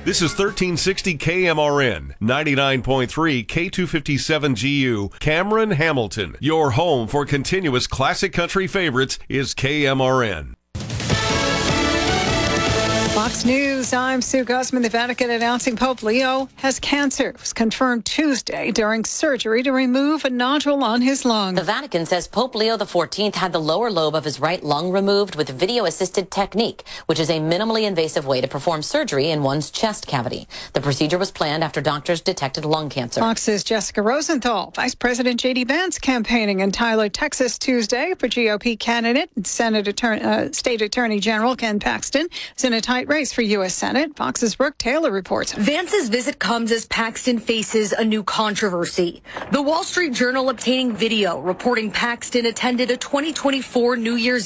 This is 1360 KMRN, 99.3 K257GU, Cameron, Hamilton. Your home for continuous classic country favorites is KMRN. Fox News, I'm Sue Guzman. The Vatican announcing Pope Leo has cancer. It was confirmed Tuesday during surgery to remove a nodule on his lung. The Vatican says Pope Leo XIV had the lower lobe of his right lung removed with video-assisted technique, which is a minimally invasive way to perform surgery in one's chest cavity. The procedure was planned after doctors detected lung cancer. Fox's Jessica Rosenthal, Vice President J.D. Vance campaigning in Tyler, Texas Tuesday for GOP candidate and State Attorney General Ken Paxton is in a tight race for U.S. Senate. Fox's Brooke Taylor reports. Vance's visit comes as Paxton faces a new controversy. The Wall Street Journal obtaining video reporting Paxton attended a 2024 New Year's